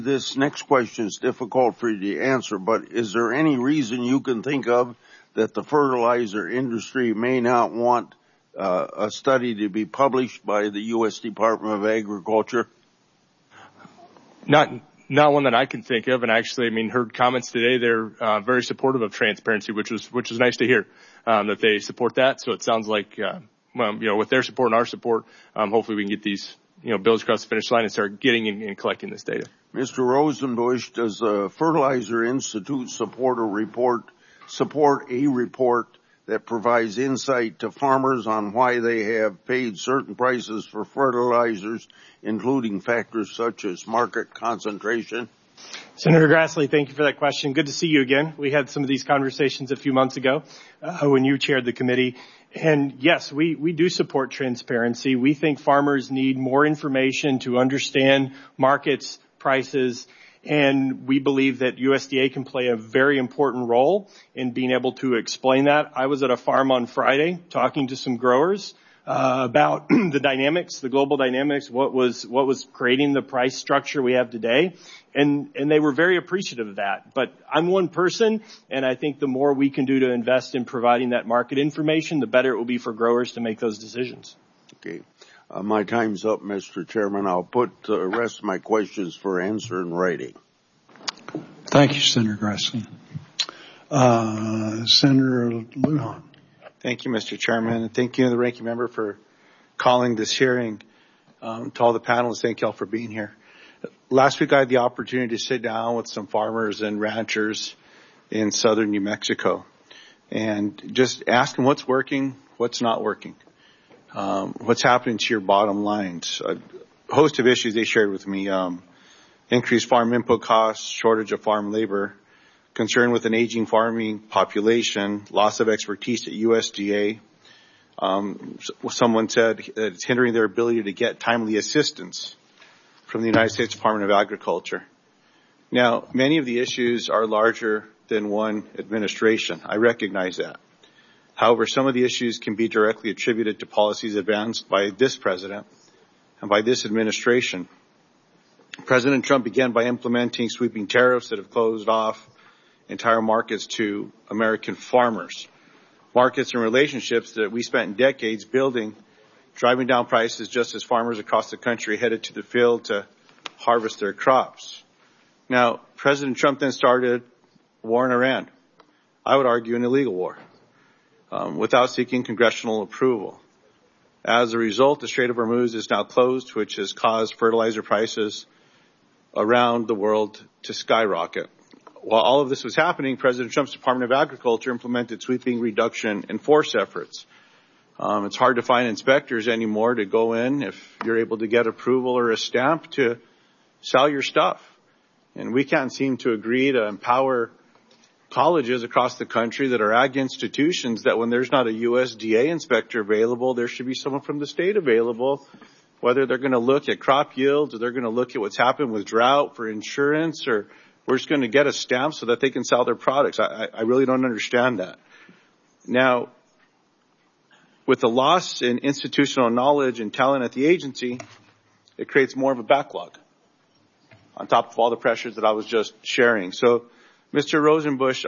This next question is difficult for you to answer, but is there any reason you can think of that the fertilizer industry may not want a study to be published by the U.S. Department of Agriculture? Not one that I can think of. And actually, heard comments today. They're very supportive of transparency, which was nice to hear that they support that. So it sounds like, with their support and our support, hopefully we can get these, bills across the finish line and start getting and collecting this data. Mr. Rosenbusch, does the Fertilizer Institute support a report that provides insight to farmers on why they have paid certain prices for fertilizers, including factors such as market concentration? Senator Grassley, thank you for that question. Good to see you again. We had some of these conversations a few months ago when you chaired the committee. And yes, we do support transparency. We think farmers need more information to understand markets, prices, and we believe that USDA can play a very important role in being able to explain that. I was at a farm on Friday talking to some growers about the dynamics, the global dynamics, what was creating the price structure we have today. And they were very appreciative of that. But I'm one person, and I think the more we can do to invest in providing that market information, the better it will be for growers to make those decisions. Okay. My time's up, Mr. Chairman. I'll put the rest of my questions for answer in writing. Thank you, Senator Grassley. Senator Lujan. Thank you, Mr. Chairman. And thank you, the ranking member, for calling this hearing. To all the panelists, thank you all for being here. Last week, I had the opportunity to sit down with some farmers and ranchers in southern New Mexico and just ask them what's working, what's not working. What's happening to your bottom lines? A host of issues they shared with me. Increased farm input costs, shortage of farm labor, concern with an aging farming population, loss of expertise at USDA. Someone said that it's hindering their ability to get timely assistance from the United States Department of Agriculture. Now, many of the issues are larger than one administration. I recognize that. However, some of the issues can be directly attributed to policies advanced by this president and by this administration. President Trump began by implementing sweeping tariffs that have closed off entire markets to American farmers. Markets and relationships that we spent decades building, driving down prices just as farmers across the country headed to the field to harvest their crops. Now, President Trump then started a war in Iran. I would argue an illegal war. Without seeking congressional approval. As a result, the Strait of Hormuz is now closed, which has caused fertilizer prices around the world to skyrocket. While all of this was happening, President Trump's Department of Agriculture implemented sweeping reduction in force efforts. It's hard to find inspectors anymore to go in if you're able to get approval or a stamp to sell your stuff. And we can't seem to agree to empower colleges across the country that are ag institutions that when there's not a USDA inspector available, there should be someone from the state available, whether they're going to look at crop yields or they're going to look at what's happened with drought for insurance, or we're just going to get a stamp so that they can sell their products. I really don't understand that. Now, with the loss in institutional knowledge and talent at the agency, it creates more of a backlog on top of all the pressures that I was just sharing. So, Mr. Rosenbusch,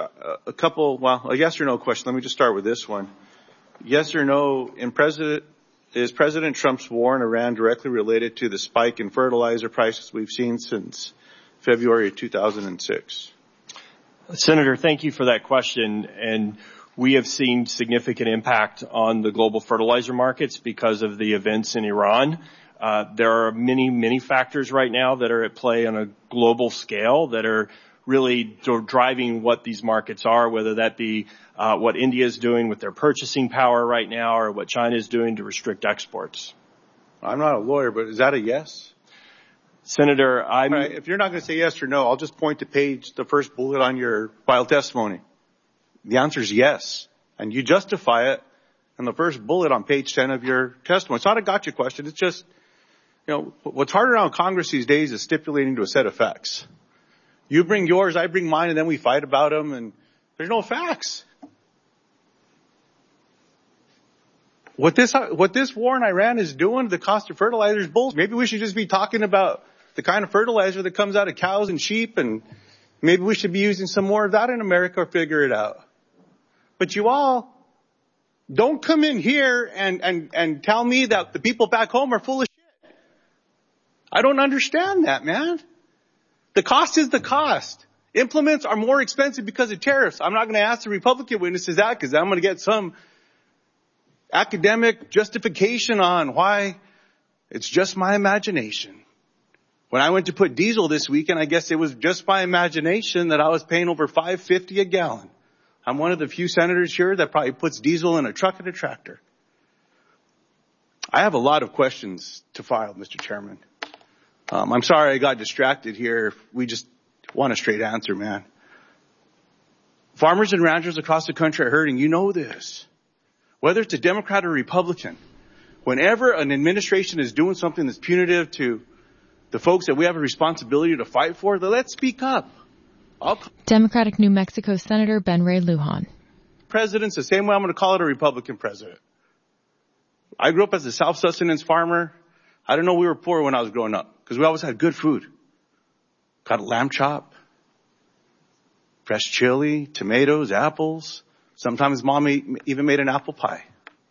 a yes or no question. Let me just start with this one. Yes or no, is President Trump's war in Iran directly related to the spike in fertilizer prices we've seen since February of 2006? Senator, thank you for that question. And we have seen significant impact on the global fertilizer markets because of the events in Iran. There are many, many factors right now that are at play on a global scale that are really driving what these markets are, whether that be what India is doing with their purchasing power right now or what China is doing to restrict exports. I'm not a lawyer, but is that a yes? Senator, right, if you're not going to say yes or no, I'll just point to the first bullet on your filed testimony. The answer is yes. And you justify it in the first bullet on page 10 of your testimony. It's not a gotcha question. It's just, what's hard around Congress these days is stipulating to a set of facts. You bring yours, I bring mine, and then we fight about them, and there's no facts. What this war in Iran is doing to the cost of fertilizer is bullshit. Maybe we should just be talking about the kind of fertilizer that comes out of cows and sheep, and maybe we should be using some more of that in America or figure it out. But you all don't come in here and tell me that the people back home are full of shit. I don't understand that, man. The cost is the cost. Implements are more expensive because of tariffs. I'm not going to ask the Republican witnesses that because I'm going to get some academic justification on why. It's just my imagination. When I went to put diesel this weekend, I guess it was just my imagination that I was paying over $5.50 a gallon. I'm one of the few senators here that probably puts diesel in a truck and a tractor. I have a lot of questions to file, Mr. Chairman. I'm sorry I got distracted here. We just want a straight answer, man. Farmers and ranchers across the country are hurting. You know this. Whether it's a Democrat or Republican, whenever an administration is doing something that's punitive to the folks that we have a responsibility to fight for, then let's speak up. Democratic New Mexico Senator Ben Ray Lujan. President's the same way I'm going to call it a Republican president. I grew up as a self-sustenance farmer. I don't know we were poor when I was growing up because we always had good food. Got a lamb chop, fresh chili, tomatoes, apples. Sometimes Mom even made an apple pie.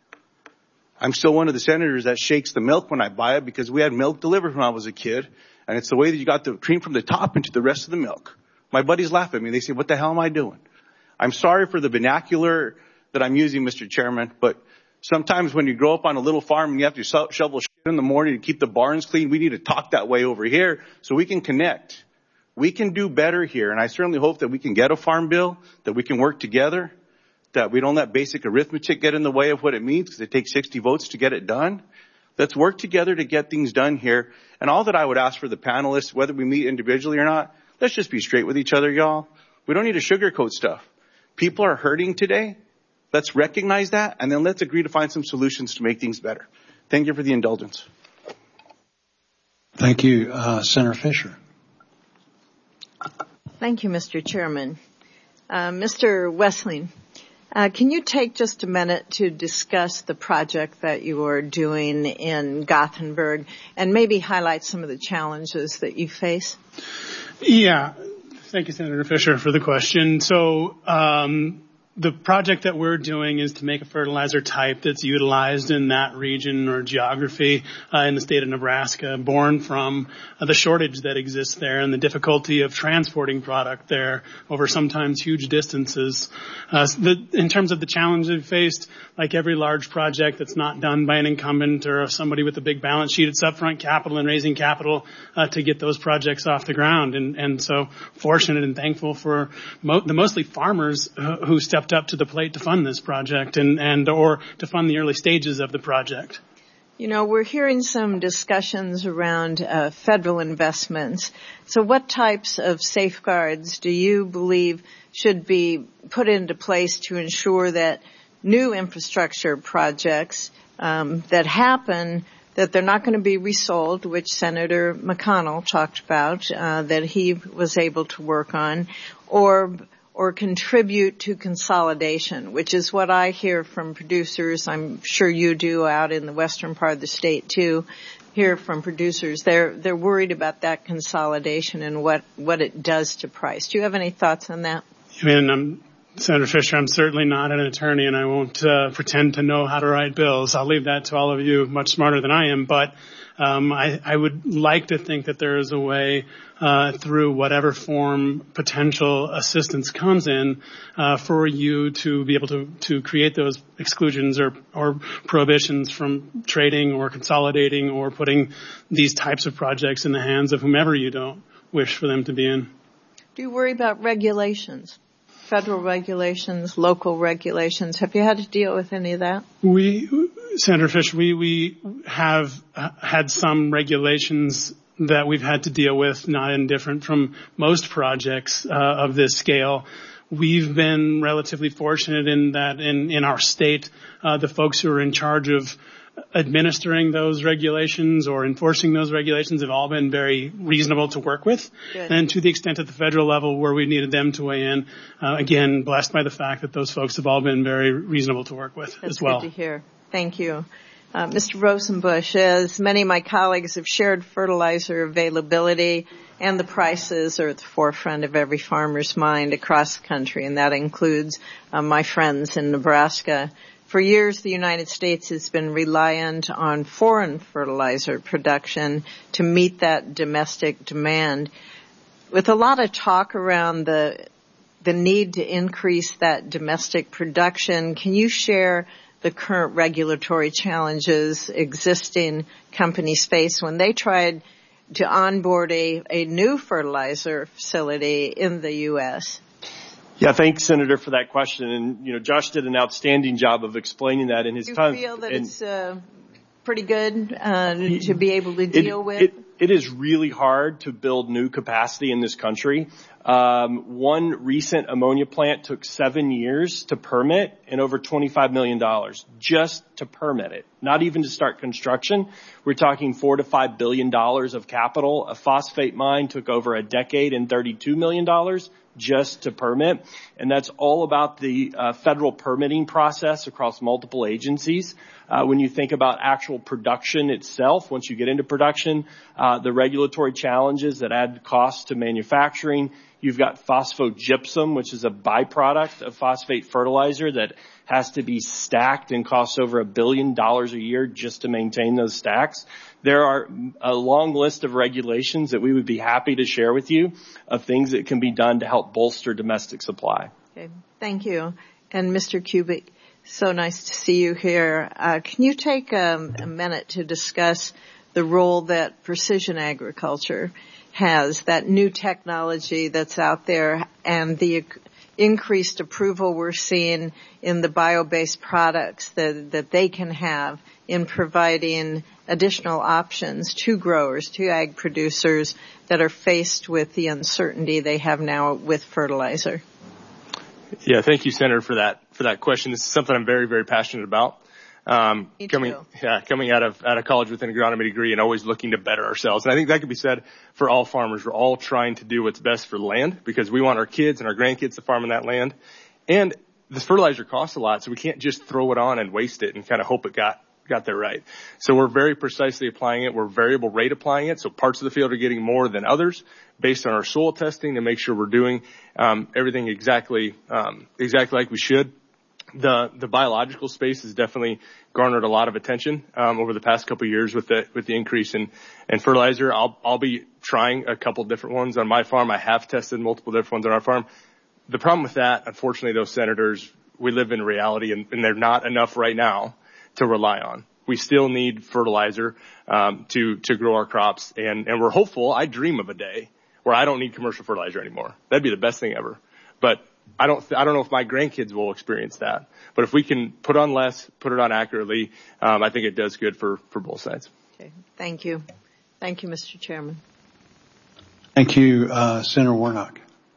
I'm still one of the senators that shakes the milk when I buy it because we had milk delivered when I was a kid. And it's the way that you got the cream from the top into the rest of the milk. My buddies laugh at me. They say, what the hell am I doing? I'm sorry for the vernacular that I'm using, Mr. Chairman, but sometimes when you grow up on a little farm and you have to shovel shit in the morning to keep the barns clean, we need to talk that way over here so we can connect. We can do better here, and I certainly hope that we can get a farm bill, that we can work together, that we don't let basic arithmetic get in the way of what it means because it takes 60 votes to get it done. Let's work together to get things done here. And all that I would ask for the panelists, whether we meet individually or not, let's just be straight with each other, y'all. We don't need to sugarcoat stuff. People are hurting today. Let's recognize that, and then let's agree to find some solutions to make things better. Thank you for the indulgence. Thank you. Senator Fisher. Thank you, Mr. Chairman. Mr. Wessling, can you take just a minute to discuss the project that you are doing in Gothenburg and maybe highlight some of the challenges that you face? Yeah. Thank you, Senator Fisher, for the question. So, the project that we're doing is to make a fertilizer type that's utilized in that region or geography in the state of Nebraska, born from the shortage that exists there and the difficulty of transporting product there over sometimes huge distances. In terms of the challenges we faced, like every large project that's not done by an incumbent or somebody with a big balance sheet, it's upfront capital and raising capital to get those projects off the ground. And so fortunate and thankful for the mostly farmers who stepped up to the plate to fund this project and or to fund the early stages of the project. You know, we're hearing some discussions around federal investments. So what types of safeguards do you believe should be put into place to ensure that new infrastructure projects that happen, that they're not going to be resold, which Senator McConnell talked about, that he was able to work on, or contribute to consolidation, which is what I hear from producers. I'm sure you do out in the western part of the state too, hear from producers. They're worried about that consolidation and what it does to price. Do you have any thoughts on that? Senator Fisher, I'm certainly not an attorney and I won't pretend to know how to write bills. I'll leave that to all of you much smarter than I am, but I would like to think that there is a way through whatever form potential assistance comes in for you to be able to create those exclusions or prohibitions from trading or consolidating or putting these types of projects in the hands of whomever you don't wish for them to be in. Do you worry about regulations? Federal regulations, local regulations. Have you had to deal with any of that? Senator Fisher, we have had some regulations that we've had to deal with, not indifferent from most projects of this scale. We've been relatively fortunate in that in our state, the folks who are in charge of administering those regulations or enforcing those regulations have all been very reasonable to work with. Good. And to the extent at the federal level where we needed them to weigh in, again, blessed by the fact that those folks have all been very reasonable to work with as well. That's good to hear. Thank you. Mr. Rosenbusch, as many of my colleagues have shared, fertilizer availability and the prices are at the forefront of every farmer's mind across the country, and that includes my friends in Nebraska. For years, the United States has been reliant on foreign fertilizer production to meet that domestic demand. With a lot of talk around the need to increase that domestic production, can you share the current regulatory challenges existing companies face when they tried to onboard a new fertilizer facility in the U.S.? Yeah, thanks, Senator, for that question. And, Josh did an outstanding job of explaining that in his time. Do you feel that it's pretty good to be able to deal with? It is really hard to build new capacity in this country. One recent ammonia plant took 7 years to permit and over $25 million just to permit it, not even to start construction. We're talking $4 to $5 billion of capital. A phosphate mine took over a decade and $32 million just to permit. And that's all about the federal permitting process across multiple agencies. When you think about actual production itself, once you get into production, the regulatory challenges that add costs to manufacturing. You've got phosphogypsum, which is a byproduct of phosphate fertilizer that has to be stacked and costs over $1 billion a year just to maintain those stacks. There are a long list of regulations that we would be happy to share with you of things that can be done to help bolster domestic supply. Okay, thank you. And Mr. Kubik, so nice to see you here. Can you take a minute to discuss the role that precision agriculture has, that new technology that's out there, and the increased approval we're seeing in the bio-based products that they can have in providing additional options to growers, to ag producers that are faced with the uncertainty they have now with fertilizer? Yeah, thank you, Senator, for that question. This is something I'm very, very passionate about. Coming out of college with an agronomy degree and always looking to better ourselves. And I think that could be said for all farmers. We're all trying to do what's best for the land because we want our kids and our grandkids to farm on that land. And the fertilizer costs a lot, so we can't just throw it on and waste it and kind of hope it got there right. So we're very precisely applying it. We're variable rate applying it. So parts of the field are getting more than others based on our soil testing to make sure we're doing everything exactly like we should. The biological space has definitely garnered a lot of attention over the past couple of years with the increase in fertilizer. I'll be trying a couple different ones on my farm. I have tested multiple different ones on our farm. The problem with that, unfortunately, those senators, we live in reality and they're not enough right now to rely on. We still need fertilizer to grow our crops, and we're hopeful. I dream of a day where I don't need commercial fertilizer anymore. That'd be the best thing ever. But I don't know if my grandkids will experience that. But if we can put on less, put it on accurately, I think it does good for both sides. Okay. Thank you. Thank you, Mr. Chairman. Thank you, Senator Warnock.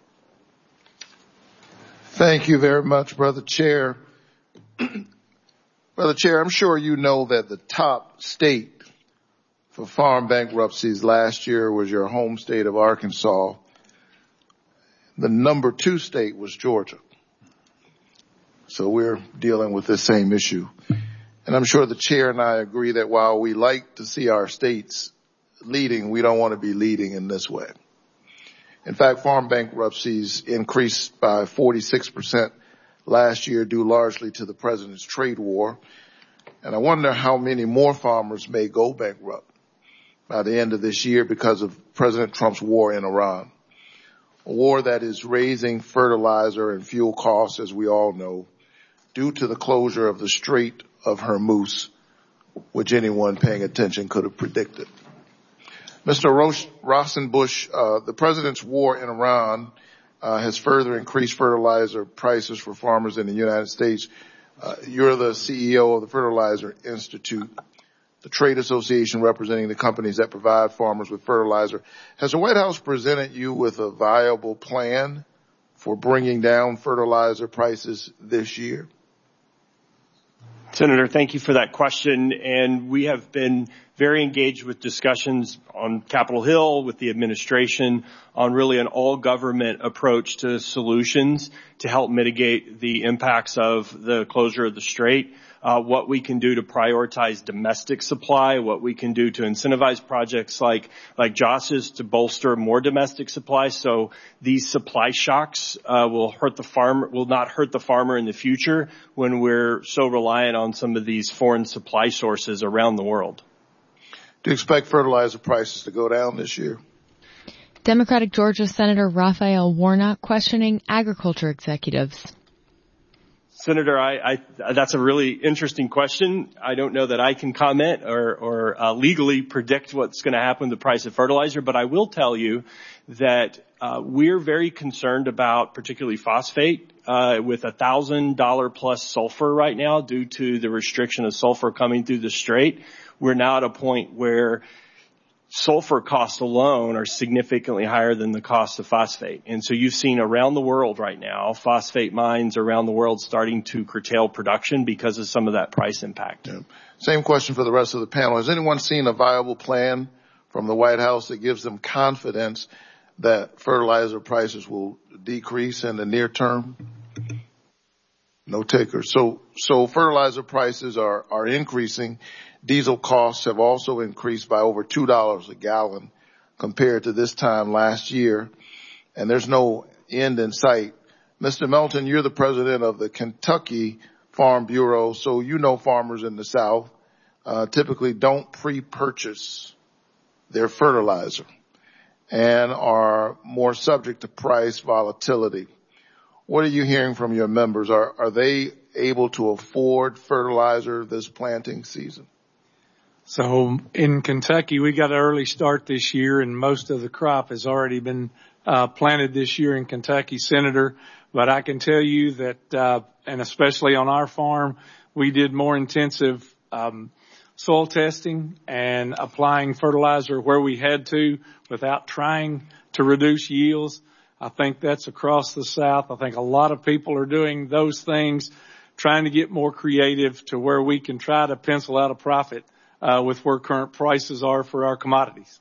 Thank you very much, Brother Chair. Brother Chair, I'm sure you know that the top state for farm bankruptcies last year was your home state of Arkansas. The number 2 state was Georgia. So we're dealing with this same issue. And I'm sure the chair and I agree that while we like to see our states leading, we don't want to be leading in this way. In fact, farm bankruptcies increased by 46% last year due largely to the president's trade war. And I wonder how many more farmers may go bankrupt by the end of this year because of President Trump's war in Iran. A war that is raising fertilizer and fuel costs, as we all know, due to the closure of the Strait of Hormuz, which anyone paying attention could have predicted. Mr. Rosenbusch, the president's war in Iran has further increased fertilizer prices for farmers in the United States. You're the CEO of the Fertilizer Institute, the trade association representing the companies that provide farmers with fertilizer. Has the White House presented you with a viable plan for bringing down fertilizer prices this year? Senator, thank you for that question. And we have been very engaged with discussions on Capitol Hill with the administration on really an all-government approach to solutions to help mitigate the impacts of the closure of the Strait. what we can do to prioritize domestic supply, what we can do to incentivize projects like Joss's to bolster more domestic supply. So these supply shocks will not hurt the farmer in the future when we're so reliant on some of these foreign supply sources around the world. Do you expect fertilizer prices to go down this year? Democratic Georgia Senator Raphael Warnock questioning agriculture executives. Senator, that's a really interesting question. I don't know that I can comment or legally predict what's going to happen with the price of fertilizer, but I will tell you that we're very concerned about particularly phosphate with $1,000 plus sulfur right now due to the restriction of sulfur coming through the strait. We're now at a point where sulfur costs alone are significantly higher than the cost of phosphate. And so you've seen around the world right now, phosphate mines around the world starting to curtail production because of some of that price impact. Yeah. Same question for the rest of the panel. Has anyone seen a viable plan from the White House that gives them confidence that fertilizer prices will decrease in the near term? No takers. So fertilizer prices are increasing. Diesel costs have also increased by over $2 a gallon compared to this time last year, and there's no end in sight. Mr. Melton, you're the president of the Kentucky Farm Bureau, so you know farmers in the South typically don't pre-purchase their fertilizer and are more subject to price volatility. What are you hearing from your members? Are they able to afford fertilizer this planting season? So in Kentucky, we got an early start this year, and most of the crop has already been planted this year in Kentucky, Senator. But I can tell you that, and especially on our farm, we did more intensive soil testing and applying fertilizer where we had to without trying to reduce yields. I think that's across the South. I think a lot of people are doing those things, trying to get more creative to where we can try to pencil out a profit with where current prices are for our commodities.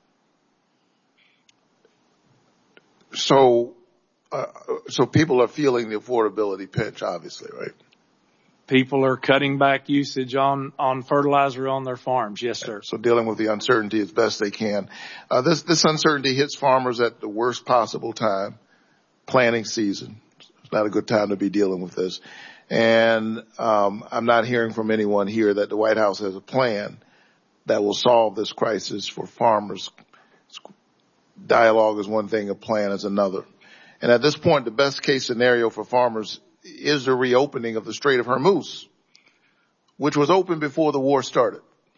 So people are feeling the affordability pinch, obviously, right? People are cutting back usage on fertilizer on their farms. Yes, sir. So dealing with the uncertainty as best they can. This uncertainty hits farmers at the worst possible time, planting season. It's not a good time to be dealing with this. And I'm not hearing from anyone here that the White House has a plan that will solve this crisis for farmers. Dialogue is one thing, a plan is another. And at this point, the best case scenario for farmers is the reopening of the Strait of Hormuz, which was open before the war started.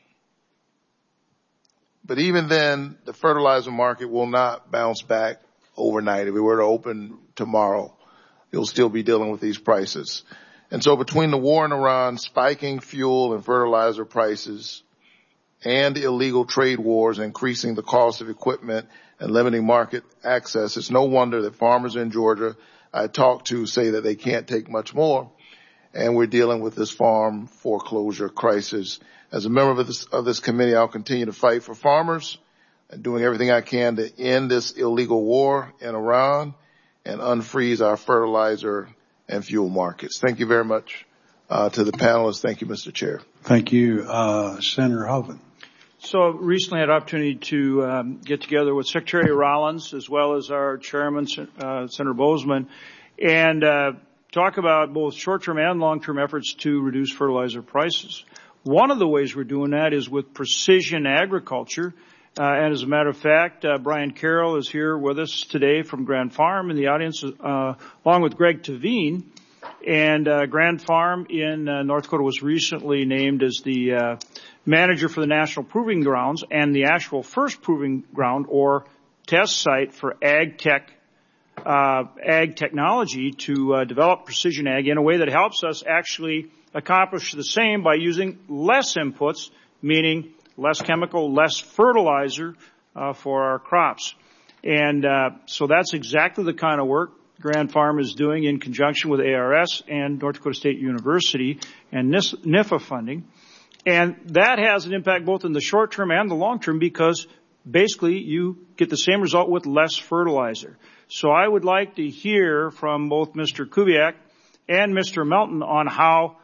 But even then, the fertilizer market will not bounce back overnight. If we were to open tomorrow, you'll still be dealing with these prices. And so between the war in Iran, spiking fuel and fertilizer prices, and illegal trade wars increasing the cost of equipment and limiting market access, it's no wonder that farmers in Georgia I talk to say that they can't take much more, and we're dealing with this farm foreclosure crisis. As a member of this committee, I'll continue to fight for farmers and doing everything I can to end this illegal war in Iran and unfreeze our fertilizer and fuel markets. Thank you very much to the panelists. Thank you, Mr. Chair. Thank you, Senator Hoven. So recently I had an opportunity to get together with Secretary Rollins as well as our chairman, Senator Bozeman, and talk about both short-term and long-term efforts to reduce fertilizer prices. One of the ways we're doing that is with precision agriculture. And as a matter of fact, Brian Carroll is here with us today from Grand Farm in the audience, along with Greg Tavine. And Grand Farm in North Dakota was recently named as the manager for the National Proving Grounds and the actual first proving ground or test site for ag technology to develop precision ag in a way that helps us actually accomplish the same by using less inputs, meaning less chemical, less fertilizer for our crops. And so that's exactly the kind of work Grand Farm is doing in conjunction with ARS and North Dakota State University and NIFA funding. And that has an impact both in the short term and the long term because basically you get the same result with less fertilizer. So I would like to hear from both Mr. Kubiak and Mr. Melton on how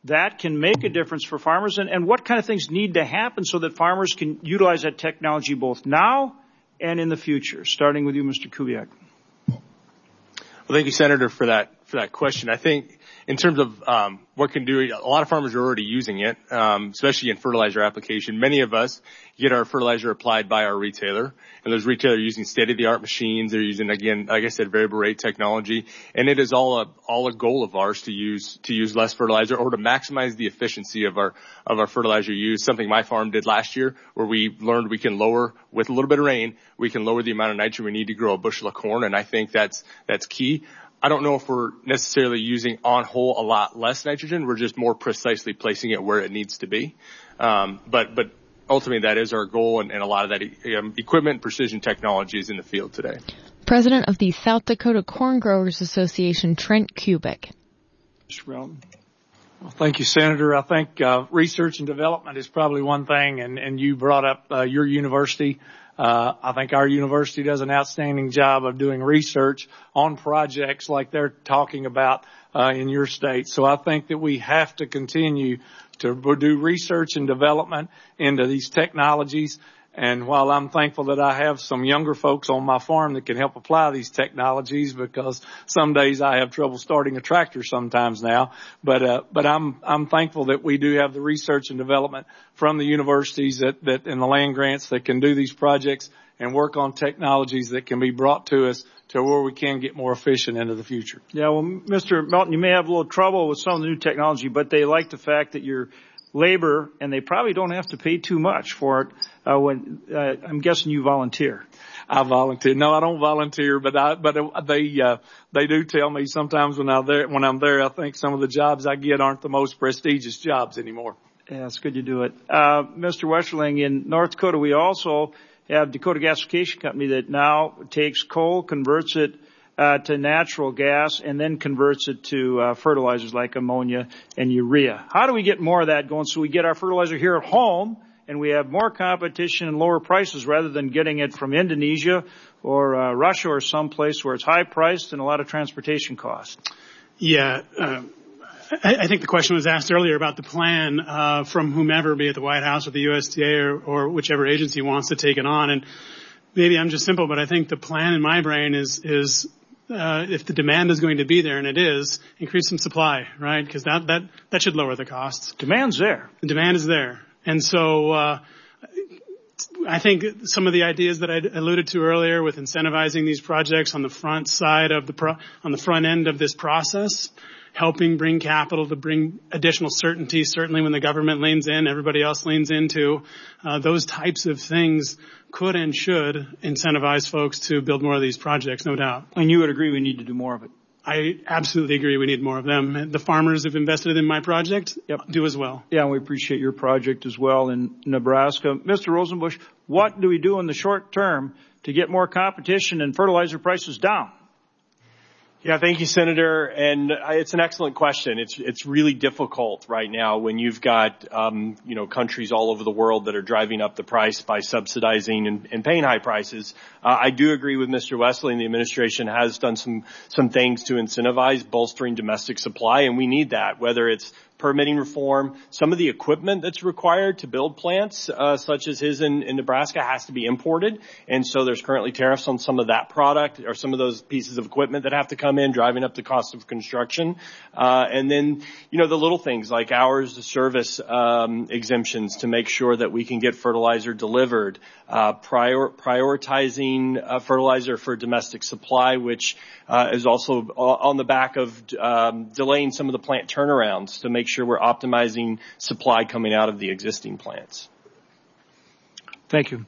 that can make a difference for farmers, and what kind of things need to happen so that farmers can utilize that technology both now and in the future? Starting with you, Mr. Kubiak. Well, thank you, Senator, for that question. I think in terms of what can do, a lot of farmers are already using it, especially in fertilizer application. Many of us get our fertilizer applied by our retailer, and those retailers are using state-of-the-art machines. They're using, again, like I said, variable rate technology, and it is all a goal of ours to use less fertilizer or to maximize the efficiency of our fertilizer use. Something my farm did last year, where we learned we can lower, with a little bit of rain, we can lower the amount of nitrogen we need to grow a bushel of corn, and I think that's key. I don't know if we're necessarily using on whole a lot less nitrogen. We're just more precisely placing it where it needs to be. But ultimately that is our goal, and a lot of that equipment, precision technology is in the field today. President of the South Dakota Corn Growers Association, Trent Kubik. Well, thank you, Senator. I think research and development is probably one thing, and you brought up your university. I think our university does an outstanding job of doing research on projects like they're talking about in your state. So I think that we have to continue to do research and development into these technologies. And while I'm thankful that I have some younger folks on my farm that can help apply these technologies, because some days I have trouble starting a tractor sometimes now, but I'm thankful that we do have the research and development from the universities that and the land grants that can do these projects and work on technologies that can be brought to us to where we can get more efficient into the future. Yeah, well, Mr. Melton, you may have a little trouble with some of the new technology, but they like the fact that you're labor, and they probably don't have to pay too much for it. I'm guessing you volunteer. I volunteer. No, I don't volunteer, but they do tell me sometimes when I'm there, I think some of the jobs I get aren't the most prestigious jobs anymore. Yeah, it's good you do it. Mr. Westerling, in North Dakota, we also have Dakota Gasification Company that now takes coal, converts it to natural gas, and then converts it to fertilizers like ammonia and urea. How do we get more of that going so we get our fertilizer here at home and we have more competition and lower prices rather than getting it from Indonesia or Russia or someplace where it's high priced and a lot of transportation costs? Yeah, I think the question was asked earlier about the plan from whomever, be it the White House or the USDA or whichever agency wants to take it on. And maybe I'm just simple, but I think the plan in my brain is if the demand is going to be there, and it is, increase some supply, right? Because that should lower the costs. Demand's there. The demand is there. And so I think some of the ideas that I alluded to earlier with incentivizing these projects on the front side of on the front end of this process, helping bring capital to bring additional certainty, certainly when the government leans in, everybody else leans into, those types of things could and should incentivize folks to build more of these projects, no doubt. And you would agree we need to do more of it? I absolutely agree we need more of them. The farmers who've invested in my project do as well. Yeah, and we appreciate your project as well in Nebraska. Mr. Rosenbusch, what do we do in the short term to get more competition and fertilizer prices down? Yeah, thank you, Senator. And it's an excellent question. It's really difficult right now when you've got, countries all over the world that are driving up the price by subsidizing and paying high prices. I do agree with Mr. Westerling. The administration has done some things to incentivize bolstering domestic supply, and we need that, whether it's permitting reform. Some of the equipment that's required to build plants, such as his in Nebraska, has to be imported. And so there's currently tariffs on some of that product or some of those pieces of equipment that have to come in, driving up the cost of construction. And then, the little things like hours of service exemptions to make sure that we can get fertilizer delivered, prioritizing fertilizer for domestic supply, which is also on the back of delaying some of the plant turnarounds to make sure we're optimizing supply coming out of the existing plants. Thank you.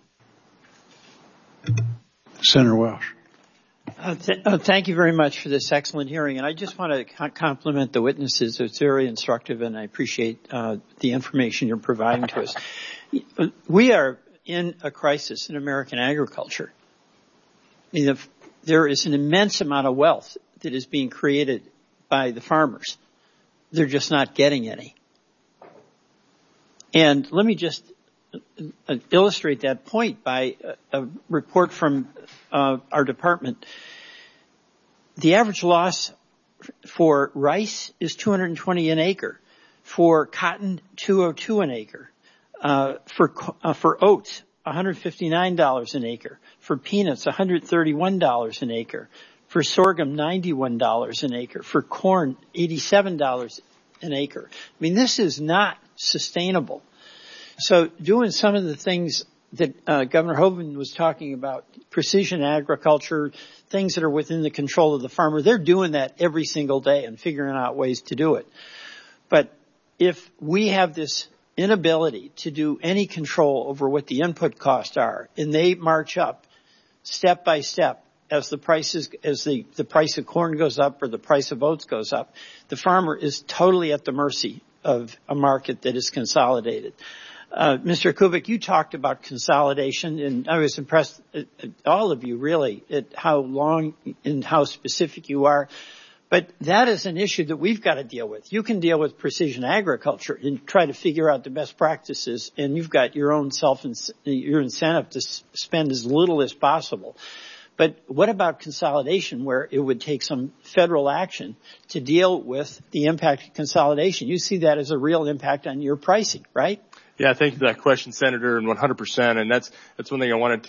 Senator Welsh. Thank you very much for this excellent hearing. And I just want to compliment the witnesses. It's very instructive, and I appreciate the information you're providing to us. We are in a crisis in American agriculture. There is an immense amount of wealth that is being created by the farmers. They're just not getting any. And let me just illustrate that point by a report from our department. The average loss for rice is $220 an acre. For cotton, $202 an acre. For oats, $159 an acre. For peanuts, $131 an acre. For sorghum, $91 an acre. For corn, $87 an acre. I mean, this is not sustainable. So doing some of the things that Governor Hoeven was talking about, precision agriculture, things that are within the control of the farmer, they're doing that every single day and figuring out ways to do it. But if we have this inability to do any control over what the input costs are, and they march up step by step as the price of corn goes up or the price of oats goes up, the farmer is totally at the mercy of a market that is consolidated. Mr. Kubik, you talked about consolidation, and I was impressed, all of you really, at how long and how specific you are. But that is an issue that we've got to deal with. You can deal with precision agriculture and try to figure out the best practices, and you've got your own your incentive to spend as little as possible. But what about consolidation, where it would take some federal action to deal with the impact of consolidation? You see that as a real impact on your pricing, right? Yeah, thank you for that question, Senator, and 100%. And that's one thing I wanted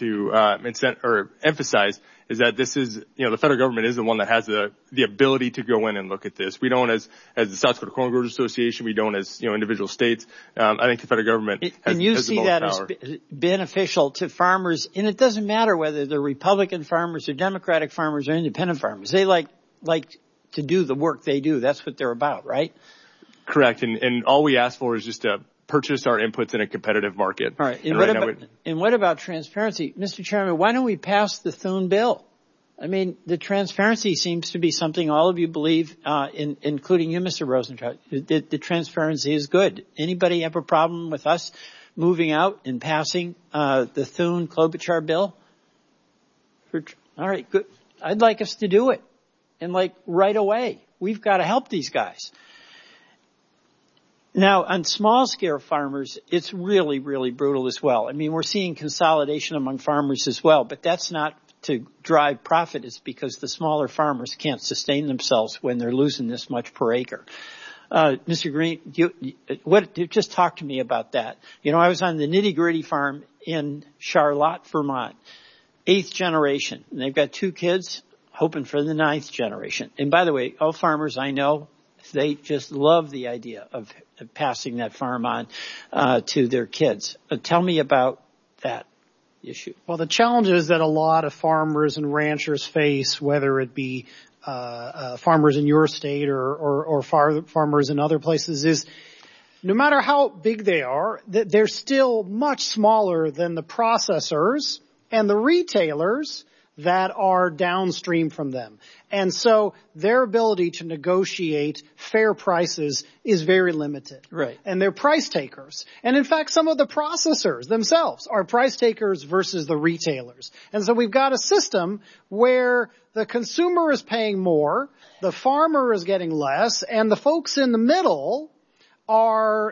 to emphasize is that this is, the federal government is the one that has the ability to go in and look at this. We don't as the South Dakota Corn Growers Association, we don't as, individual states. I think the federal government has and you has see the that most power. as beneficial to farmers, and it doesn't matter whether they're Republican farmers or Democratic farmers or independent farmers. They like to do the work they do. That's what they're about, right? Correct. And all we ask for is just to purchase our inputs in a competitive market. All right. And what about transparency? Mr. Chairman, why don't we pass the Thune bill? I mean, the transparency seems to be something all of you believe, including you, Mr. Rosentraut. The transparency is good. Anybody have a problem with us moving out and passing the Thune-Klobuchar bill? All right, good. I'd like us to do it. And right away. We've got to help these guys. Now, on small-scale farmers, it's really, really brutal as well. I mean, we're seeing consolidation among farmers as well, but that's not to drive profit. It's because the smaller farmers can't sustain themselves when they're losing this much per acre. Mr. Green, just talk to me about that. I was on the Nitty Gritty farm in Charlotte, Vermont, 8th generation, and they've got 2 kids, hoping for the 9th generation. And by the way, all farmers I know, they just love the idea of passing that farm on to their kids. Tell me about that issue. Well, the challenges that a lot of farmers and ranchers face, whether it be farmers in your state or farmers in other places, is no matter how big they are, they're still much smaller than the processors and the retailers that are downstream from them. And so their ability to negotiate fair prices is very limited. Right. And they're price takers. And in fact, some of the processors themselves are price takers versus the retailers. And so we've got a system where the consumer is paying more, the farmer is getting less, and the folks in the middle are,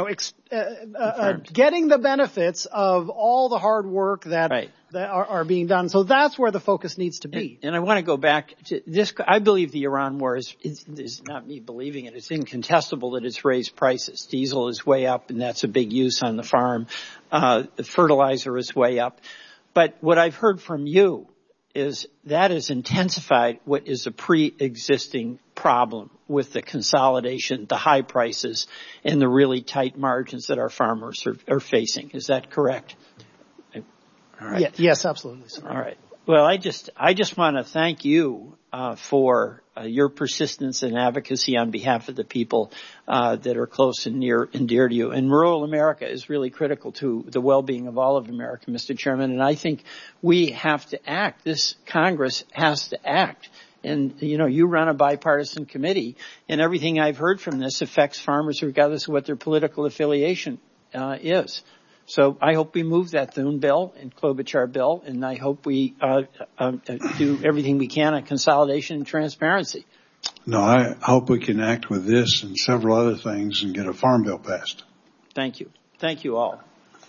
getting the benefits of all the hard work that are being done. So that's where the focus needs to be. And I want to go back to this. I believe the Iran war is not me believing it. It's incontestable that it's raised prices. Diesel is way up, and that's a big use on the farm. The fertilizer is way up. But what I've heard from you is that has intensified what is a pre-existing problem with the consolidation, the high prices, and the really tight margins that our farmers are facing. Is that correct? All right. Yeah, yes, absolutely. All right. Well, I just want to thank you for your persistence and advocacy on behalf of the people that are close and near and dear to you. And rural America is really critical to the well-being of all of America, Mr. Chairman. And I think we have to act. This Congress has to act. And, you run a bipartisan committee, and everything I've heard from this affects farmers regardless of what their political affiliation is. So I hope we move that Thune bill and Klobuchar bill, and I hope we do everything we can on consolidation and transparency. No, I hope we can act with this and several other things and get a farm bill passed. Thank you. Thank you all.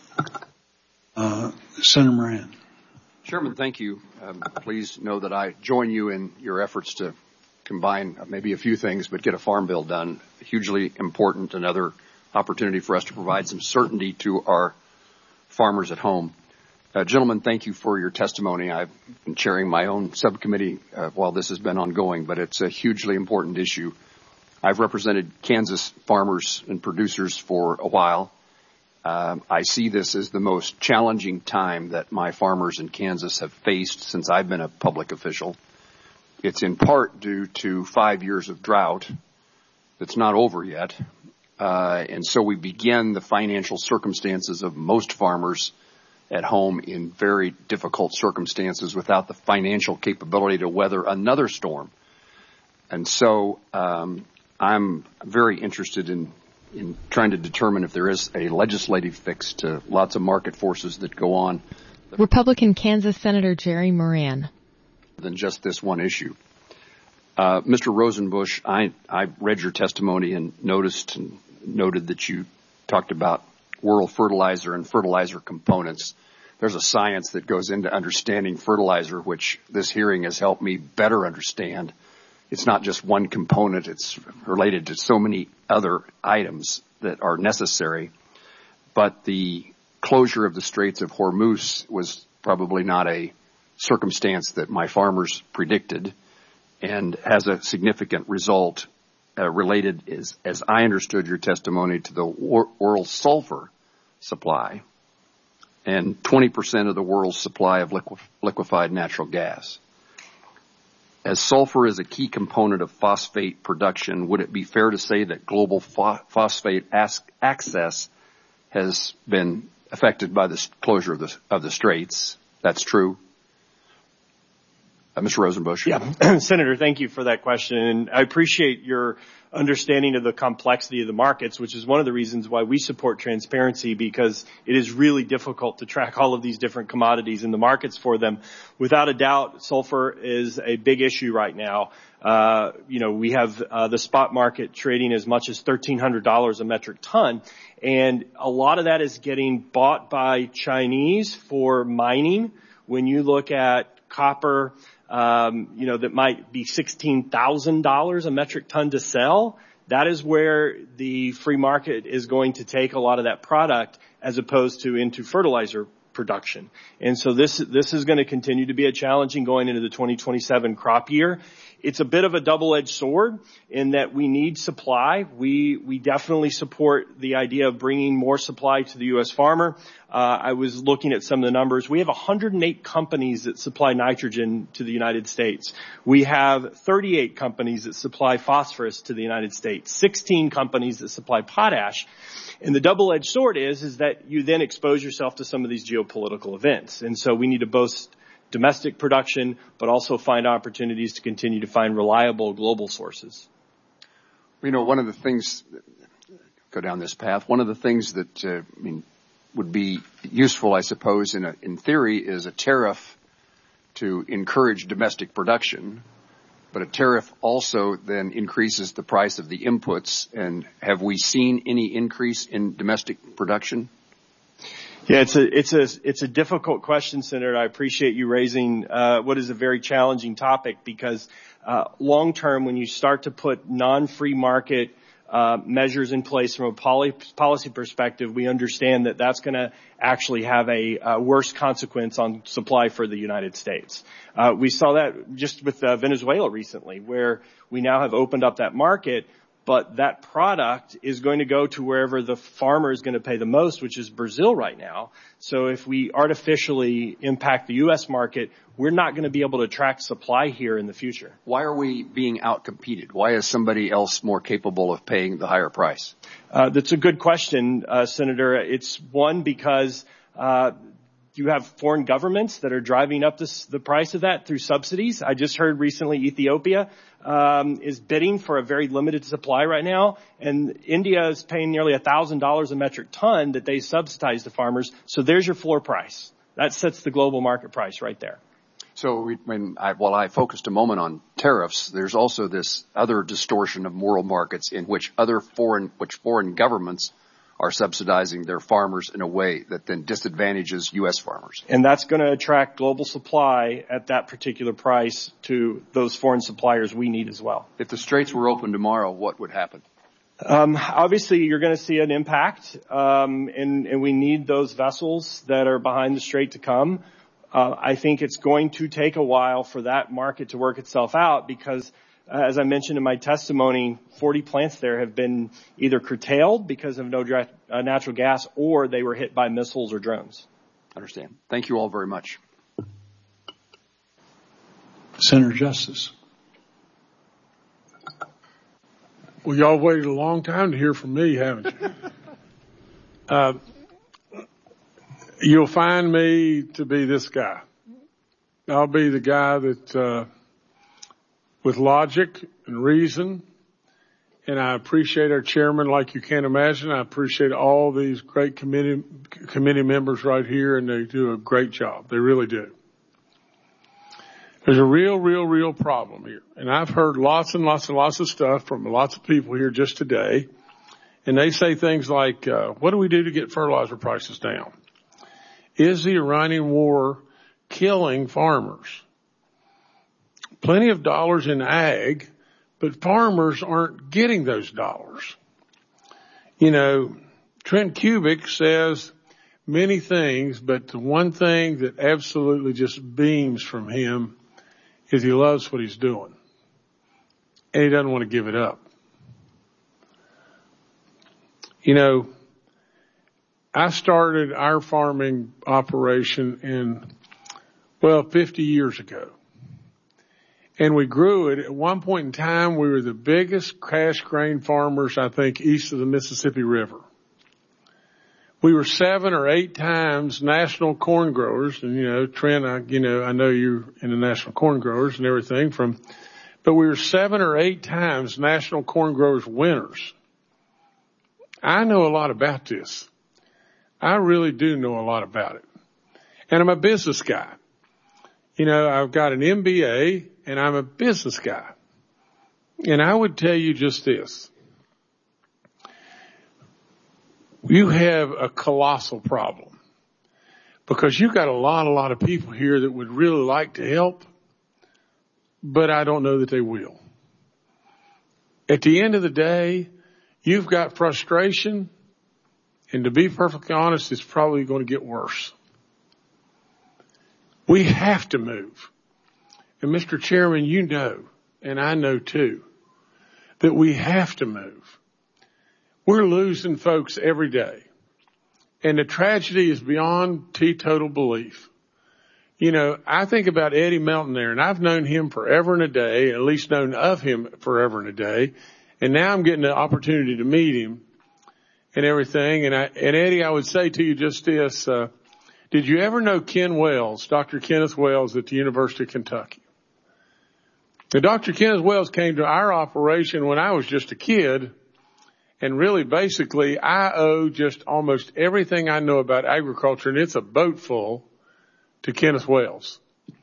Senator Moran. Chairman, thank you. Please know that I join you in your efforts to combine maybe a few things, but get a farm bill done. Hugely important, another opportunity for us to provide some certainty to our farmers at home. Gentlemen, thank you for your testimony. I've been chairing my own subcommittee while this has been ongoing, but it's a hugely important issue. I've represented Kansas farmers and producers for a while. I see this as the most challenging time that my farmers in Kansas have faced since I've been a public official. It's in part due to 5 years of drought that's not over yet. And so we begin the financial circumstances of most farmers at home in very difficult circumstances without the financial capability to weather another storm. And so I'm very interested in trying to determine if there is a legislative fix to lots of market forces that go on. Republican Kansas Senator Jerry Moran. Than just this one issue. Mr. Rosenbusch, I read your testimony and noted that you talked about world fertilizer and fertilizer components. There's a science that goes into understanding fertilizer, which this hearing has helped me better understand. It's not just one component. It's related to so many other items that are necessary. But the closure of the Straits of Hormuz was probably not a circumstance that my farmers predicted and has a significant result related, as I understood your testimony, to the world sulfur supply and 20% of the world's supply of liquefied natural gas. As sulfur is a key component of phosphate production, would it be fair to say that global phosphate access has been affected by the closure of the straits? That's true. Mr. Rosenbusch. Yeah, Senator, thank you for that question. And I appreciate your understanding of the complexity of the markets, which is one of the reasons why we support transparency, because it is really difficult to track all of these different commodities in the markets for them. Without a doubt, sulfur is a big issue right now. We have the spot market trading as much as $1,300 a metric ton. And a lot of that is getting bought by Chinese for mining. When you look at copper, that might be $16,000 a metric ton to sell, that is where the free market is going to take a lot of that product as opposed to into fertilizer production. And so this is going to continue to be a challenging going into the 2027 crop year. It's a bit of a double-edged sword in that we need supply. We definitely support the idea of bringing more supply to the U.S. farmer. I was looking at some of the numbers. We have 108 companies that supply nitrogen to the United States. We have 38 companies that supply phosphorus to the United States, 16 companies that supply potash. And the double-edged sword is that you then expose yourself to some of these geopolitical events. And so we need to boast domestic production, but also find opportunities to continue to find reliable global sources. One of the things, go down this path, one of the things that would be useful, I suppose, in theory, is a tariff to encourage domestic production. But a tariff also then increases the price of the inputs. And have we seen any increase in domestic production? Yeah, it's a difficult question, Senator. I appreciate you raising what is a very challenging topic, because long term, when you start to put non-free market measures in place from a policy perspective, we understand that that's going to actually have a worse consequence on supply for the United States. We saw that just with Venezuela recently, where we now have opened up that market, but that product is going to go to wherever the farmer is going to pay the most, which is Brazil right now. So if we artificially impact the U.S. market, we're not going to be able to attract supply here in the future. Why are we being outcompeted? Why is somebody else more capable of paying the higher price? That's a good question, Senator. It's one, because you have foreign governments that are driving up the price of that through subsidies. I just heard recently Ethiopia is bidding for a very limited supply right now, and India is paying nearly $1,000 a metric ton that they subsidize the farmers. So there's your floor price. That sets the global market price right there. So while I focused a moment on tariffs, there's also this other distortion of world markets in which foreign governments are subsidizing their farmers in a way that then disadvantages U.S. farmers. And that's going to attract global supply at that particular price to those foreign suppliers we need as well. If the straits were open tomorrow, what would happen? Obviously, you're going to see an impact, and we need those vessels that are behind the strait to come. I think it's going to take a while for that market to work itself out because, as I mentioned in my testimony, 40 plants there have been either curtailed because of no natural gas or they were hit by missiles or drones. Understand. Thank you all very much. Senator Justice. Well, y'all waited a long time to hear from me, haven't you? You'll find me to be this guy. I'll be the guy that, with logic and reason, and I appreciate our chairman like you can't imagine. I appreciate all these great committee members right here, and they do a great job. They really do. There's a real problem here. And I've heard lots of stuff from lots of people here just today. And they say things like, what do we do to get fertilizer prices down? Is the Iranian war killing farmers? Plenty of dollars in ag, but farmers aren't getting those dollars. You know, Trent Kubik says many things, but the one thing that absolutely just beams from him is he loves what he's doing, and he doesn't want to give it up. You know, I started our farming operation 50 years ago, and we grew it. At one point in time, we were the biggest cash grain farmers, I think, east of the Mississippi River. We were 7 or 8 times national corn growers, and Trent, I know you're in the national corn growers and everything but we were 7 or 8 times national corn growers winners. I know a lot about this. I really do know a lot about it. And I'm a business guy. I've got an MBA and I'm a business guy. And I would tell you just this. You have a colossal problem because you've got a lot of people here that would really like to help, but I don't know that they will. At the end of the day, you've got frustration, and to be perfectly honest, it's probably going to get worse. We have to move. And Mr. Chairman, you know, and I know too, that we have to move. We're losing folks every day. And the tragedy is beyond teetotal belief. I think about Eddie Melton there, and I've known him forever and a day, at least known of him forever and a day. And now I'm getting the opportunity to meet him and everything. And Eddie, I would say to you just this, did you ever know Ken Wells, Dr. Kenneth Wells at the University of Kentucky? Now, Dr. Kenneth Wells came to our operation when I was just a kid. And really, basically, I owe just almost everything I know about agriculture, and it's a boat full, to Kenneth Wells.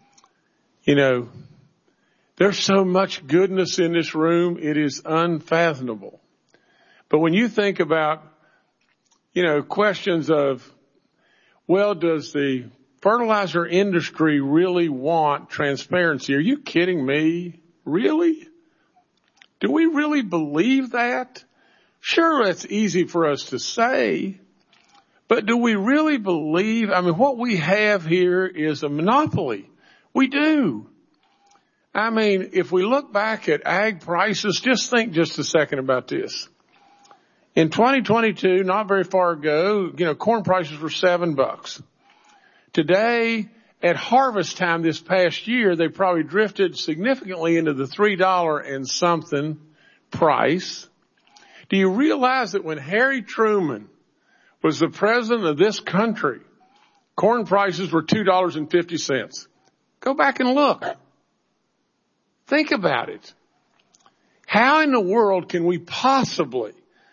There's so much goodness in this room, it is unfathomable. But when you think about, questions of, does the fertilizer industry really want transparency? Are you kidding me? Really? Do we really believe that? Sure, that's easy for us to say, but do we really believe? What we have here is a monopoly. We do. If we look back at ag prices, just think just a second about this. In 2022, not very far ago, corn prices were $7. Today, at harvest time this past year, they probably drifted significantly into the $3 and something price. Do you realize that when Harry Truman was the president of this country, corn prices were $2.50? Go back and look. Think about it. How in the world can we possibly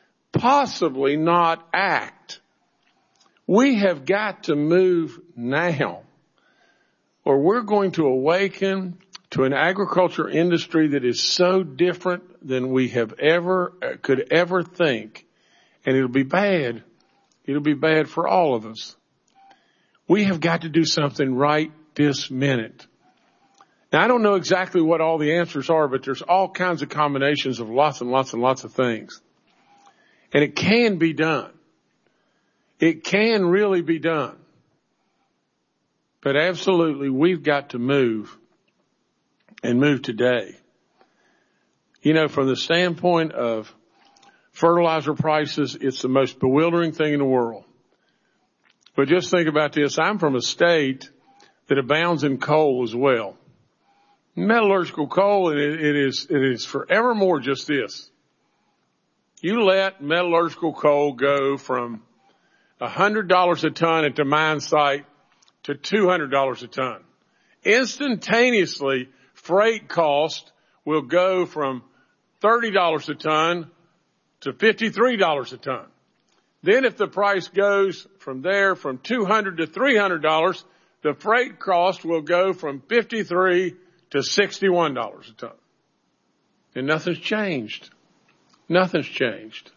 not act? We have got to move now, or we're going to awaken to an agriculture industry that is so different than we could ever think. And it'll be bad. It'll be bad for all of us. We have got to do something right this minute. Now, I don't know exactly what all the answers are, but there's all kinds of combinations of lots and lots and lots of things. And it can be done. It can really be done. But absolutely, we've got to move and move today. You know, from the standpoint of fertilizer prices, it's the most bewildering thing in the world. But just think about this. I'm from a state that abounds in coal as well. Metallurgical coal, it is forevermore just this. You let metallurgical coal go from $100 a ton at the mine site to $200 a ton. Instantaneously, freight cost will go from $30 a ton to $53 a ton. Then if the price goes from there from $200 to $300, the freight cost will go from $53 to $61 a ton. And nothing's changed. Nothing's changed.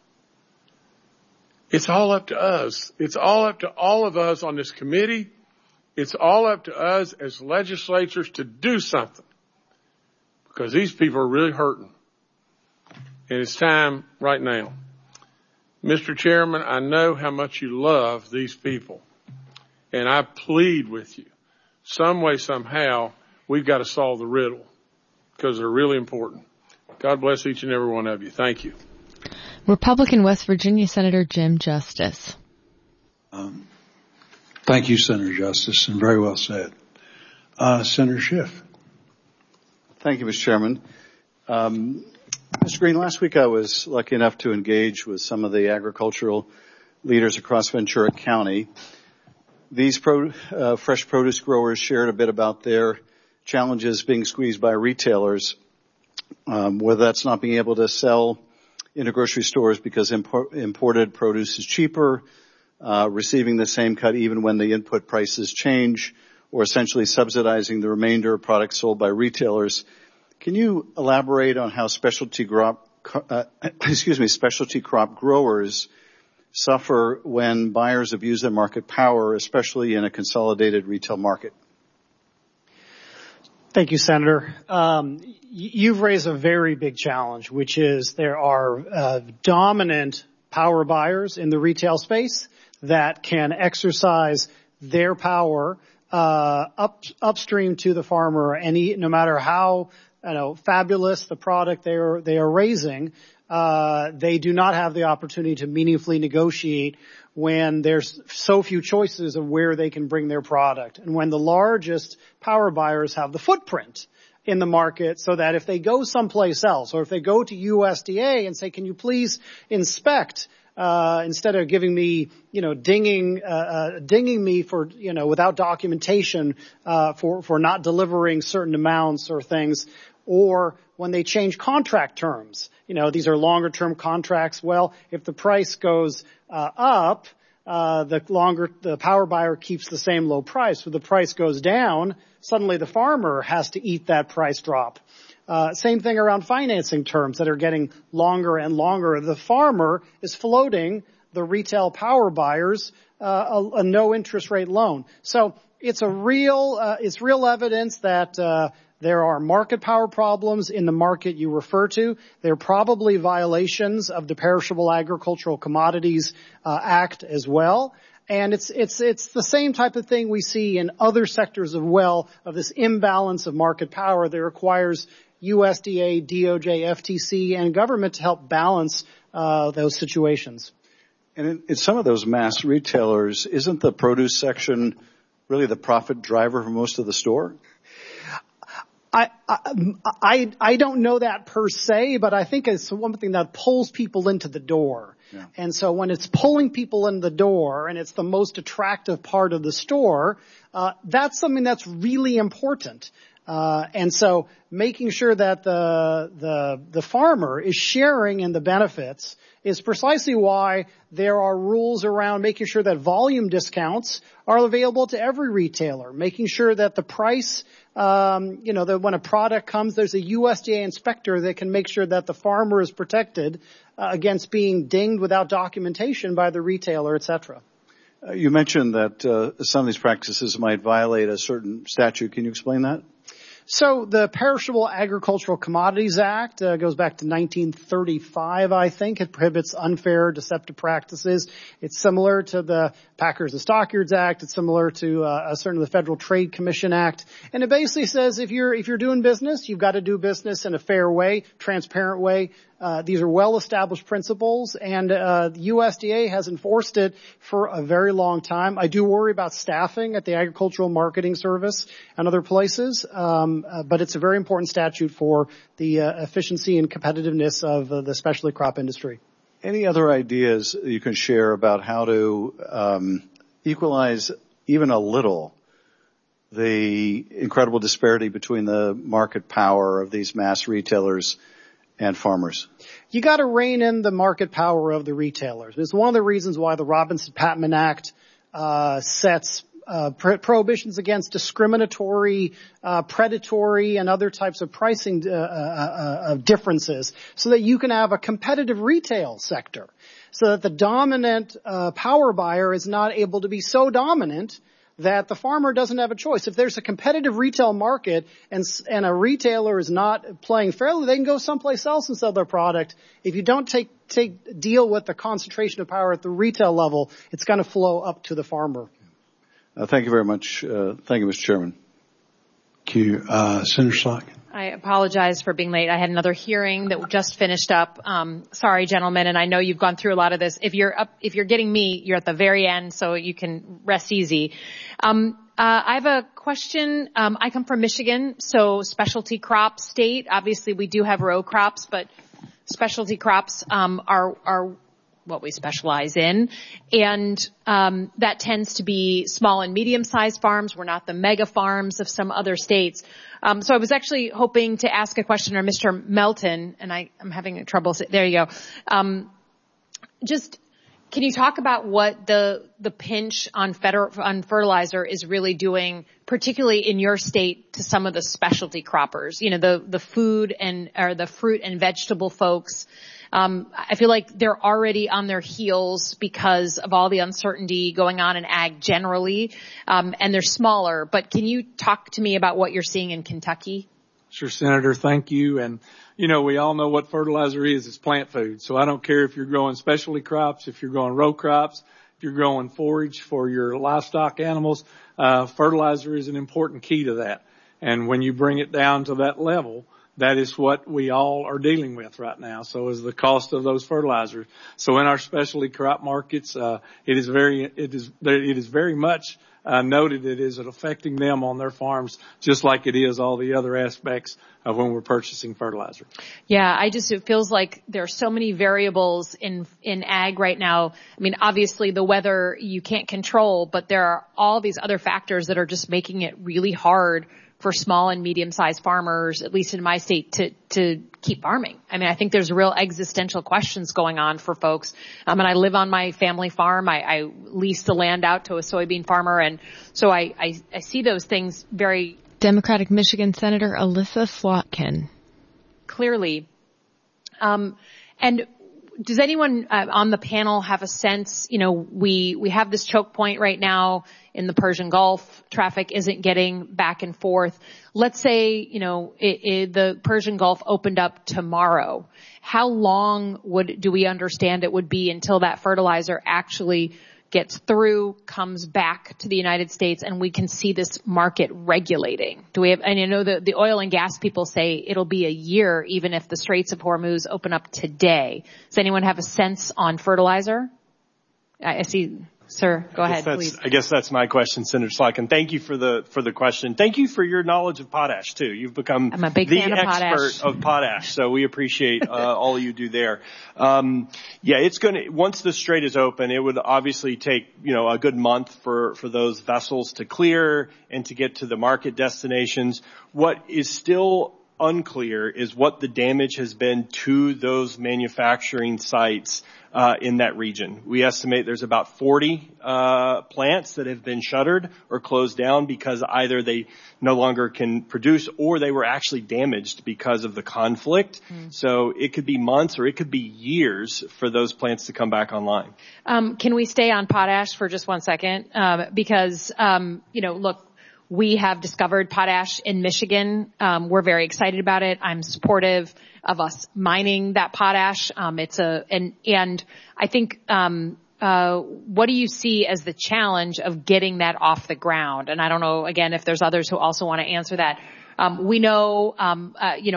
It's all up to us. It's all up to all of us on this committee. It's all up to us as legislators to do something. Because these people are really hurting. And it's time right now. Mr. Chairman, I know how much you love these people. And I plead with you. Some way, somehow, we've got to solve the riddle. Because they're really important. God bless each and every one of you. Thank you. Republican West Virginia Senator Jim Justice. Thank you, Senator Justice, and very well said. Senator Schiff. Thank you, Mr. Chairman. Mr. Green, last week I was lucky enough to engage with some of the agricultural leaders across Ventura County. These fresh produce growers shared a bit about their challenges being squeezed by retailers, whether that's not being able to sell into grocery stores because imported produce is cheaper, receiving the same cut even when the input prices change, or essentially subsidizing the remainder of products sold by retailers. Can you elaborate on how specialty crop growers suffer when buyers abuse their market power, especially in a consolidated retail market? Thank you, Senator. You've raised a very big challenge, which is there are dominant power buyers in the retail space that can exercise their power upstream to the farmer, no matter how fabulous the product they are raising, they do not have the opportunity to meaningfully negotiate when there's so few choices of where they can bring their product, and when the largest power buyers have the footprint in the market, so that if they go someplace else, or if they go to USDA and say, can you please inspect, instead of giving me, dinging me for, without documentation, for not delivering certain amounts or things, or when they change contract terms, these are longer term contracts. Well, if the price goes up, the power buyer keeps the same low price. When the price goes down, suddenly the farmer has to eat that price drop. Same thing around financing terms that are getting longer and longer. The farmer is floating the retail power buyers a no interest rate loan. So it's real evidence that there are market power problems in the market you refer to. There are probably violations of the Perishable Agricultural Commodities Act as well. And it's the same type of thing we see in other sectors of this imbalance of market power that requires USDA, DOJ, FTC, and government to help balance those situations. And in some of those mass retailers, isn't the produce section really the profit driver for most of the store? I don't know that per se, but I think it's one thing that pulls people into the door. Yeah. And so when it's pulling people in the door and it's the most attractive part of the store, that's something that's really important. And so making sure that the farmer is sharing in the benefits is precisely why there are rules around making sure that volume discounts are available to every retailer, making sure that the price, that when a product comes, there's a USDA inspector that can make sure that the farmer is protected against being dinged without documentation by the retailer, et cetera. You mentioned that some of these practices might violate a certain statute. Can you explain that? So the Perishable Agricultural Commodities Act goes back to 1935, I think. It prohibits unfair, deceptive practices. It's similar to the Packers and Stockyards Act. It's similar to certainly the Federal Trade Commission Act. And it basically says if you're doing business, you've got to do business in a fair way, transparent way. These are well-established principles, and the USDA has enforced it for a very long time. I do worry about staffing at the Agricultural Marketing Service and other places, but it's a very important statute for the efficiency and competitiveness of the specialty crop industry. Any other ideas you can share about how to equalize even a little the incredible disparity between the market power of these mass retailers and farmers? You got to rein in the market power of the retailers. It's one of the reasons why the Robinson-Patman Act sets prohibitions against discriminatory, predatory, and other types of pricing differences, so that you can have a competitive retail sector, so that the dominant power buyer is not able to be so dominant that the farmer doesn't have a choice. If there's a competitive retail market and a retailer is not playing fairly, they can go someplace else and sell their product. If you don't deal with the concentration of power at the retail level, it's going to flow up to the farmer. Thank you very much. Thank you, Mr. Chairman. Thank you. Senator Slotkin. I apologize for being late. I had another hearing that just finished up. Sorry, gentlemen, and I know you've gone through a lot of this. If you're getting me, you're at the very end, so you can rest easy. I have a question. I come from Michigan, so specialty crop state. Obviously, we do have row crops, but specialty crops are what we specialize in. And that tends to be small and medium-sized farms. We're not the mega farms of some other states. So I was actually hoping to ask a question of Mr. Melton, and I'm having trouble. There you go. Just can you talk about what the pinch on fertilizer is really doing, particularly in your state, to some of the specialty croppers? You know, the food or the fruit and vegetable folks. I feel like they're already on their heels because of all the uncertainty going on in ag generally, and they're smaller. But can you talk to me about what you're seeing in Kentucky? Sure, Senator. Thank you. And, we all know what fertilizer is. It's plant food. So I don't care if you're growing specialty crops, if you're growing row crops, if you're growing forage for your livestock animals, fertilizer is an important key to that. And when you bring it down to that level, that is what we all are dealing with right now. So is the cost of those fertilizers. So in our specialty crop markets, it is very much noted that is it affecting them on their farms, just like it is all the other aspects of when we're purchasing fertilizer. Yeah, it feels like there are so many variables in ag right now. I mean, obviously the weather you can't control, but there are all these other factors that are just making it really hard for small and medium-sized farmers, at least in my state, to keep farming. I mean, I think there's real existential questions going on for folks. And I live on my family farm. I lease the land out to a soybean farmer. And so I see those things very... Democratic Michigan Senator Alyssa Slotkin. Clearly. And does anyone on the panel have a sense, we have this choke point right now in the Persian Gulf. Traffic isn't getting back and forth. Let's say, the Persian Gulf opened up tomorrow. How long do we understand it would be until that fertilizer actually gets through, comes back to the United States, and we can see this market regulating? And I know the oil and gas people say it'll be a year even if the Straits of Hormuz open up today. Does anyone have a sense on fertilizer? I see. Sir, go ahead, please. I guess that's my question, Senator Slotkin. Thank you for the question. Thank you for your knowledge of potash too. You've become I'm a big fan of expert of potash, so we appreciate all you do there. Once the strait is open, it would obviously take a good month for those vessels to clear and to get to the market destinations. What is still unclear is what the damage has been to those manufacturing sites in that region. We estimate there's about 40 plants that have been shuttered or closed down because either they no longer can produce or they were actually damaged because of the conflict. So it could be months or it could be years for those plants to come back online. Can we stay on potash for just 1 second? Because, look, we have discovered potash in Michigan. We're very excited about it. I'm supportive of us mining that potash. And I think, what do you see as the challenge of getting that off the ground? And I don't know, again, if there's others who also want to answer that. We know, I'm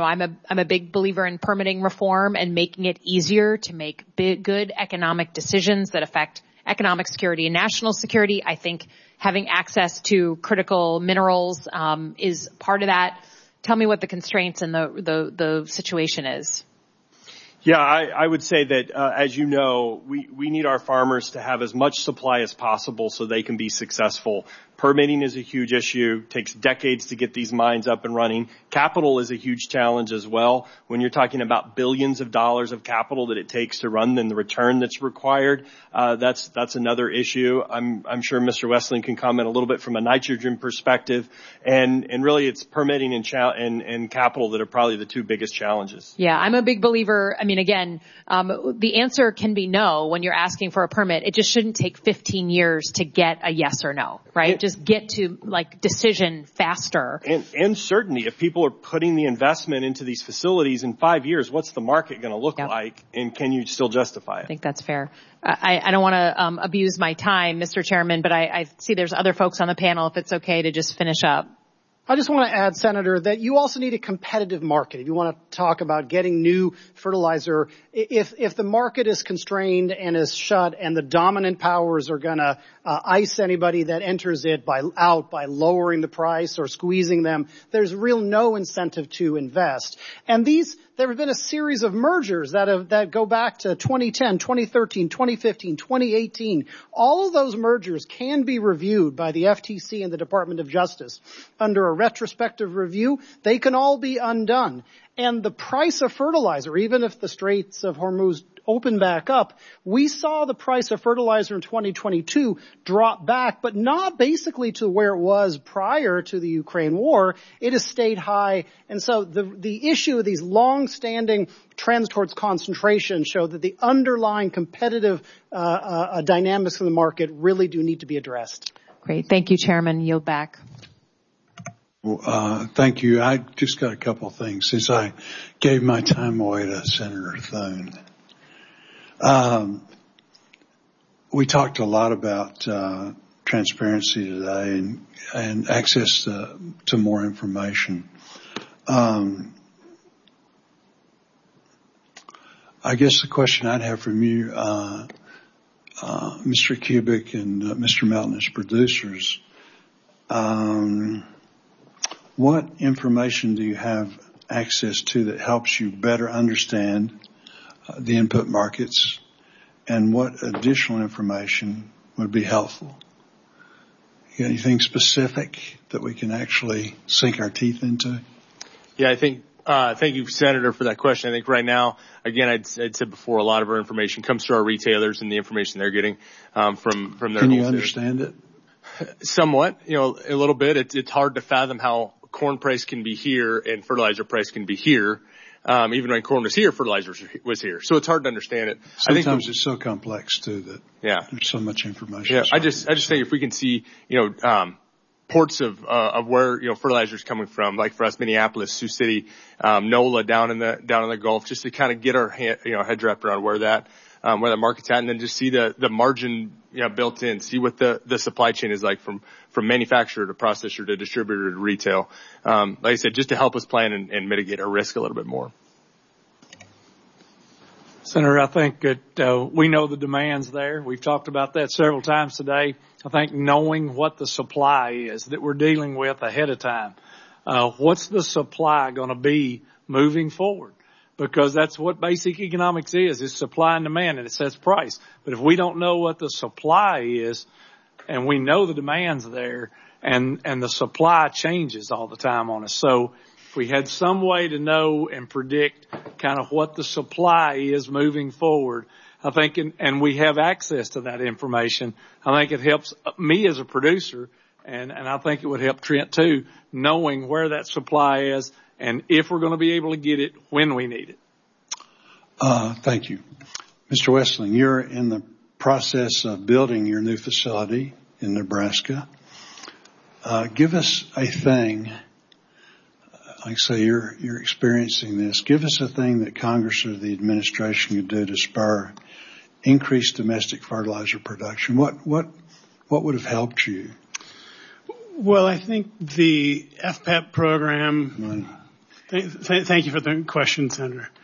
a big believer in permitting reform and making it easier to make good economic decisions that affect economic security and national security. I think having access to critical minerals is part of that. Tell me what the constraints and the situation is. Yeah, I would say that, as you know, we need our farmers to have as much supply as possible so they can be successful. Permitting is a huge issue. It takes decades to get these mines up and running. Capital is a huge challenge as well. When you're talking about billions of dollars of capital that it takes to run and the return that's required, that's another issue. I'm sure Mr. Westling can comment a little bit from a nitrogen perspective. And really it's permitting and capital that are probably the two biggest challenges. Yeah, I'm a big believer. I mean, again, the answer can be no when you're asking for a permit. It just shouldn't take 15 years to get a yes or no, right? Just get to decision faster. And certainty. If people are putting the investment into these facilities in 5 years, what's the market going to look like? And can you still justify it? I think that's fair. I don't want to abuse my time, Mr. Chairman, but I see there's other folks on the panel if it's okay to just finish up. I just want to add, Senator, that you also need a competitive market. If you want to talk about getting new fertilizer, if the market is constrained and is shut and the dominant powers are going to ice anybody that enters it by lowering the price or squeezing them, there's no incentive to invest. And there have been a series of mergers that go back to 2010, 2013, 2015, 2018. All of those mergers can be reviewed by the FTC and the Department of Justice. Under a retrospective review, they can all be undone. And the price of fertilizer, even if the Straits of Hormuz open back up, we saw the price of fertilizer in 2022 drop back, but not basically to where it was prior to the Ukraine war. It has stayed high. And so the issue of these long-standing trends towards concentration show that the underlying competitive dynamics of the market really do need to be addressed. Great. Thank you, Chairman. Yield back. Well, thank you. I just got a couple of things since I gave my time away to Senator Thune. We talked a lot about transparency today and access to more information. I guess the question I'd have from you, Mr. Kubik and Mr. Melton as producers, what information do you have access to that helps you better understand the input markets, and what additional information would be helpful? You got anything specific that we can actually sink our teeth into? Yeah, I think, thank you, Senator, for that question. I think right now, again, I'd said before, a lot of our information comes through our retailers and the information they're getting from their Can you understand it? Somewhat, a little bit. It's hard to fathom how corn price can be here and fertilizer price can be here. Even when corn was here, fertilizer was here. So it's hard to understand it. Sometimes it's so complex too that there's so much information. Yeah, I just think if we can see, ports of where, fertilizer is coming from, like for us, Minneapolis, Sioux City, NOLA down in the Gulf, just to kind of get our heads wrapped around where that market's at, and then just see the margin, built in, see what the supply chain is like from manufacturer to processor to distributor to retail. Like I said, just to help us plan and mitigate our risk a little bit more. Senator, I think that we know the demand's there. We've talked about that several times today. I think knowing what the supply is that we're dealing with ahead of time. What's the supply going to be moving forward? Because that's what basic economics is supply and demand, and it sets price. But if we don't know what the supply is, and we know the demand's there, and the supply changes all the time on us. So if we had some way to know and predict kind of what the supply is moving forward, I think, and we have access to that information, I think it helps me as a producer, and I think it would help Trent too, knowing where that supply is and if we're going to be able to get it when we need it. Thank you. Mr. Westling, you're in the process of building your new facility in Nebraska. Give us a thing, like say you're experiencing this, give us a thing that Congress or the administration could do to spur increased domestic fertilizer production. What would have helped you? Well, I think the FPEP program, thank you for the question, Senator.